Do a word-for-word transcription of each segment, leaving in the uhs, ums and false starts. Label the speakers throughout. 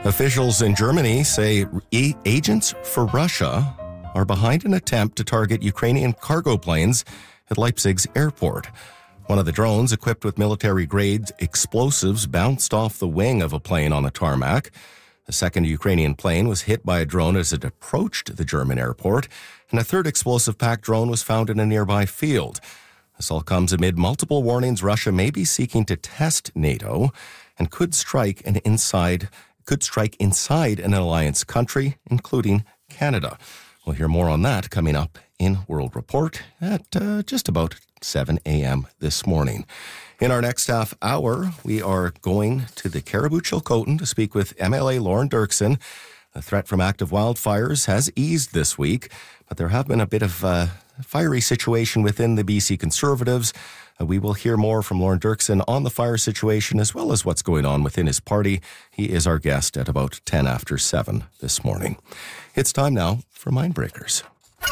Speaker 1: Officials in Germany say e- agents for Russia are behind an attempt to target Ukrainian cargo planes at Leipzig's airport. One of the drones, equipped with military-grade explosives, bounced off the wing of a plane on the tarmac. The second Ukrainian plane was hit by a drone as it approached the German airport, and a third explosive-packed drone was found in a nearby field. This all comes amid multiple warnings Russia may be seeking to test NATO and could strike an inside could strike inside an alliance country, including Canada. We'll hear more on that coming up in World Report at uh, just about seven a.m. this morning. In our next half hour, we are going to the Caribou Chilcotin to speak with M L A Lauren Dirksen. The threat from active wildfires has eased this week, but there have been a bit of a fiery situation within the B C Conservatives. Uh, we will hear more from Lauren Dirksen on the fire situation as well as what's going on within his party. He is our guest at about ten after seven this morning. It's time now for Mindbreakers.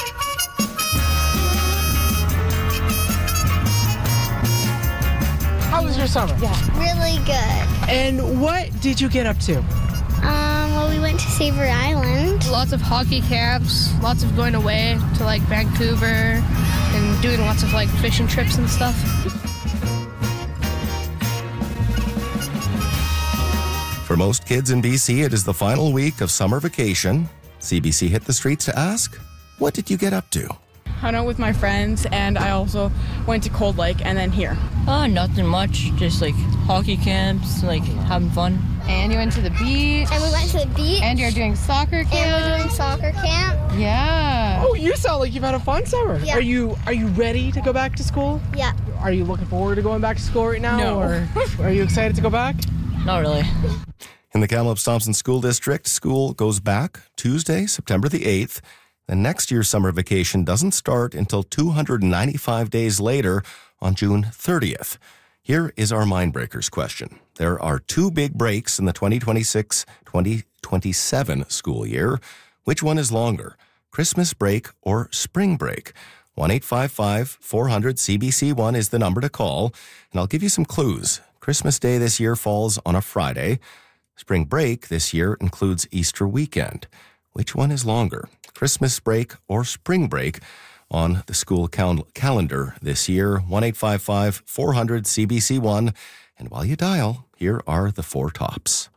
Speaker 2: How was your summer?
Speaker 3: Yeah. Really good.
Speaker 2: And what did you get up to?
Speaker 3: Um, well, we went to Savory Island.
Speaker 4: Lots of hockey camps, lots of going away to like Vancouver and doing lots of like fishing trips and stuff.
Speaker 1: For most kids in B C, it is the final week of summer vacation. C B C hit the streets to ask, what did you get up to?
Speaker 5: Hung out with my friends, and I also went to Cold Lake and then here.
Speaker 6: Oh, nothing much. Just like hockey camps, like having fun.
Speaker 7: And you went to the beach.
Speaker 3: And we went to the beach.
Speaker 7: And you're doing soccer camp.
Speaker 3: And we're doing soccer camp.
Speaker 7: Yeah.
Speaker 2: Oh, you sound like you've had a fun summer.
Speaker 3: Yeah.
Speaker 2: Are you Are you ready to go back to school?
Speaker 3: Yeah.
Speaker 2: Are you looking forward to going back to school right now?
Speaker 5: No.
Speaker 2: Or are you excited to go back?
Speaker 6: Not really.
Speaker 1: In the Kamloops Thompson School District, school goes back Tuesday, September the eighth. The next year's summer vacation doesn't start until two hundred ninety-five days later on June thirtieth. Here is our Mindbreakers question. There are two big breaks in the twenty twenty-six twenty twenty-seven school year. Which one is longer, Christmas break or spring break? one eight five five four hundred C B C one is the number to call, and I'll give you some clues. Christmas Day this year falls on a Friday. Spring break this year includes Easter weekend. Which one is longer, Christmas break or spring break on the school cal- calendar this year? one eight five five four hundred C B C one. And while you dial, here are the four tops.